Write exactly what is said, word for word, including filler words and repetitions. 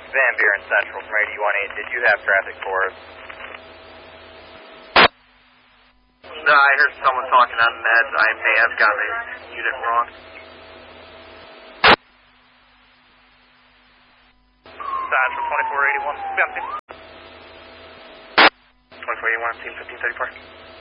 Van Buren Central from eighty-one eight, did you have traffic for us? No, I heard someone talking on meds. I may have gotten the unit wrong. Central twenty-four eighty-one, twenty-four eighty-one, team fifteen thirty-four.